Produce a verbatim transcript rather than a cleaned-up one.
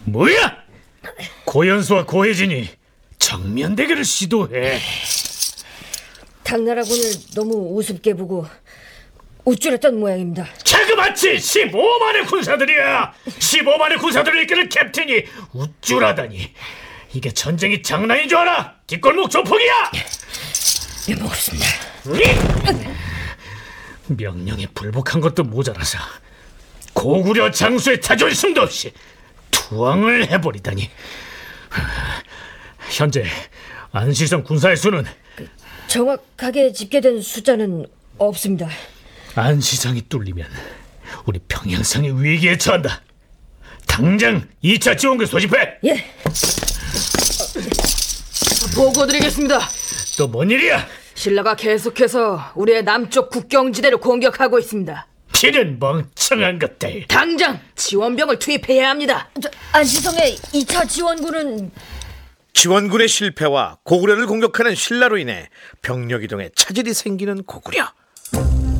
뭐야? 고연수와 고혜진이 정면 대결을 시도해. 당나라군을 너무 우습게 보고 우쭐했던 모양입니다. 자그마치 십오만의 군사들이야. 십오만의 군사들을 이끄는 캡틴이 우쭐하다니. 이게 전쟁이 장난인 줄 알아? 뒷골목 조폭이야. 예, 먹었습니다. 명령에 불복한 것도 모자라서 고구려 장수의 자존심도 없이 투항을 해버리다니. 현재 안시성 군사의 수는 그, 정확하게 집계된 숫자는 없습니다. 안시성이 뚫리면 우리 평양성이 위기에 처한다. 당장 이 차 지원군 소집해. 예. 보고드리겠습니다. 또 뭔 일이야? 신라가 계속해서 우리의 남쪽 국경지대를 공격하고 있습니다. 피는 멍청한 것들. 당장 지원병을 투입해야 합니다. 저, 안시성의 이 차 지원군은... 지원군의 실패와 고구려를 공격하는 신라로 인해 병력 이동에 차질이 생기는 고구려.